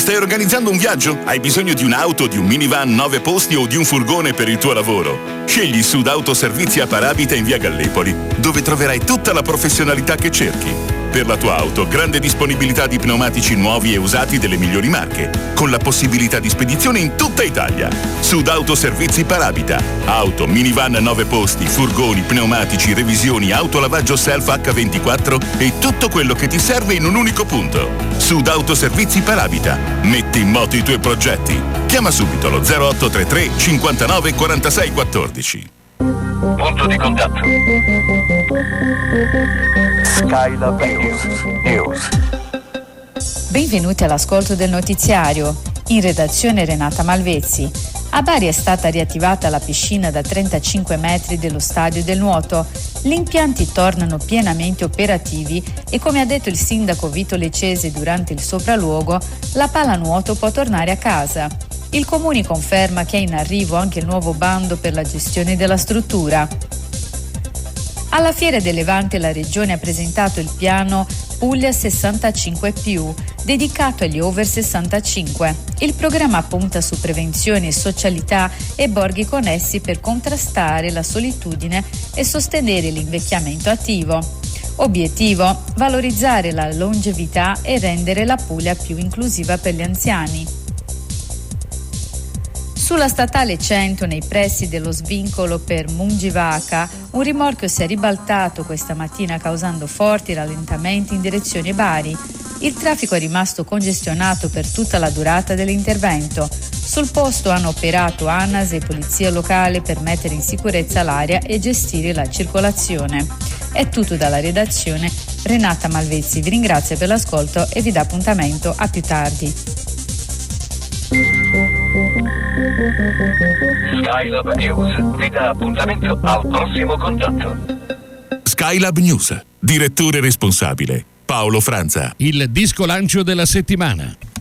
Stai organizzando un viaggio? Hai bisogno di un'auto, di un minivan 9 posti o di un furgone per il tuo lavoro? Scegli Sud Autoservizi a Parabita in via Gallipoli, dove troverai tutta la professionalità che cerchi. Per la tua auto, grande disponibilità di pneumatici nuovi e usati delle migliori marche, con la possibilità di spedizione in tutta Italia. Sud Autoservizi Parabita. Auto, minivan 9 posti, furgoni, pneumatici, revisioni, autolavaggio self H24 e tutto quello che ti serve in un unico punto. Sud Autoservizi Parabita. Metti in moto i tuoi progetti. Chiama subito lo 0833 59 46 14. Punto di contatto. Skylab News. Benvenuti all'ascolto del notiziario. In redazione Renata Malvezzi. A Bari è stata riattivata la piscina da 35 metri dello stadio del nuoto. Gli impianti tornano pienamente operativi e, come ha detto il sindaco Vito Lecese durante il sopralluogo, la pallanuoto può tornare a casa. Il Comune conferma che è in arrivo anche il nuovo bando per la gestione della struttura. Alla Fiera del Levante la Regione ha presentato il piano Puglia 65+, dedicato agli over 65. Il programma punta su prevenzione, socialità e borghi connessi per contrastare la solitudine e sostenere l'invecchiamento attivo. Obiettivo: valorizzare la longevità e rendere la Puglia più inclusiva per gli anziani. Sulla statale 100, nei pressi dello svincolo per Mungivaca, un rimorchio si è ribaltato questa mattina causando forti rallentamenti in direzione Bari. Il traffico è rimasto congestionato per tutta la durata dell'intervento. Sul posto hanno operato ANAS e Polizia Locale per mettere in sicurezza l'area e gestire la circolazione. È tutto dalla redazione. Renata Malvezzi vi ringrazia per l'ascolto e vi dà appuntamento a più tardi. Skylab News vi dà appuntamento al prossimo contatto. Skylab News. Direttore responsabile Paolo Franza. Il disco lancio della settimana.